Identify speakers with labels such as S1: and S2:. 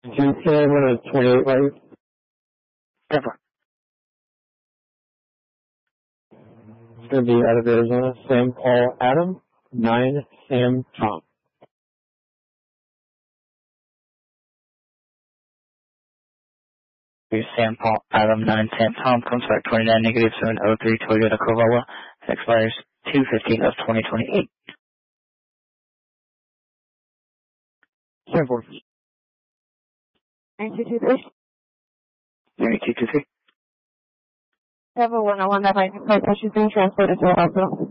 S1: Sam 28 right?
S2: Denver.
S1: It's going to be out of Arizona. Sam Paul Adam 9 Sam Tom.
S2: Sam Paul Adam 9 Sam Tom comes back 29 negative 703 Toyota Corolla. It expires 2/15 of 2028.
S1: Sam 4.
S3: 9223.
S2: 9223.
S3: Have a 101 that might be quite pushing being transported to a hospital.